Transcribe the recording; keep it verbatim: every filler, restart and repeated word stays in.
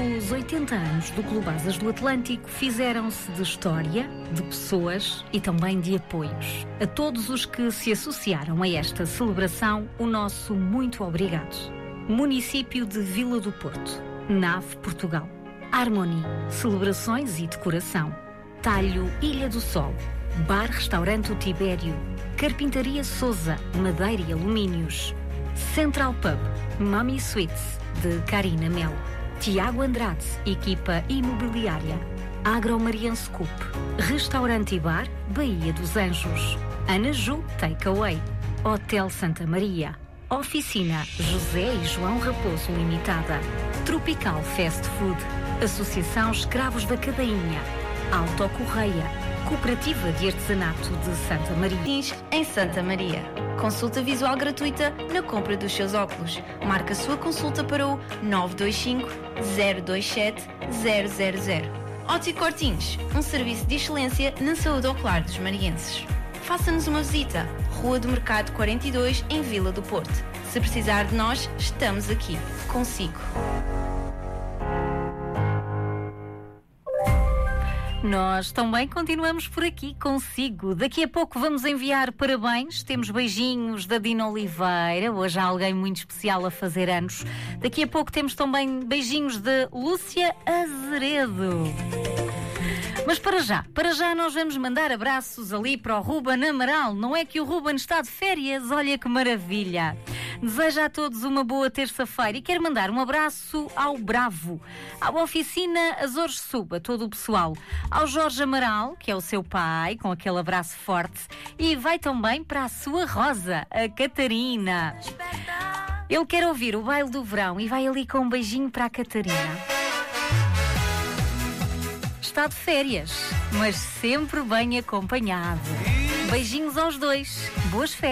Os oitenta anos do Clube Asas do Atlântico fizeram-se de história, de pessoas e também de apoios. A todos os que se associaram a esta celebração, o nosso muito obrigado. Município de Vila do Porto, Nave, Portugal. Harmonie, celebrações e decoração. Talho, Ilha do Sol. Bar Restaurante O Tibério. Carpintaria Souza, madeira e alumínios. Central Pub, Mami Sweets, de Karina Melo. Tiago Andrade, equipa imobiliária. Agromariense Coop. Restaurante e bar, Baía dos Anjos. Ana Ju Takeaway. Hotel Santa Maria. Oficina José e João Raposo Limitada. Tropical Fast Food. Associação Escravos da Cadainha. Auto Correia. Cooperativa de Artesanato de Santa Maria. Em Santa Maria. Consulta visual gratuita na compra dos seus óculos. Marque a sua consulta para o nove dois cinco, zero dois sete, zero zero zero. Ótico Cortins, um serviço de excelência na saúde ocular dos marienses. Faça-nos uma visita. Rua do Mercado quarenta e dois, em Vila do Porto. Se precisar de nós, estamos aqui. Consigo. Nós também continuamos por aqui consigo. Daqui a pouco vamos enviar parabéns. Temos beijinhos da Dina Oliveira. Hoje há alguém muito especial a fazer anos. Daqui a pouco temos também beijinhos de Lúcia Azeredo. Mas para já, para já nós vamos mandar abraços ali para o Ruben Amaral. Não é que o Ruben está de férias? Olha que maravilha! Desejo a todos uma boa terça-feira e quero mandar um abraço ao Bravo, à oficina Azores Sub, a todo o pessoal, ao Jorge Amaral, que é o seu pai, com aquele abraço forte, e vai também para a sua Rosa, a Catarina. Ele quer ouvir o baile do verão e vai ali com um beijinho para a Catarina. Está de férias, mas sempre bem acompanhado. Beijinhos aos dois. Boas férias.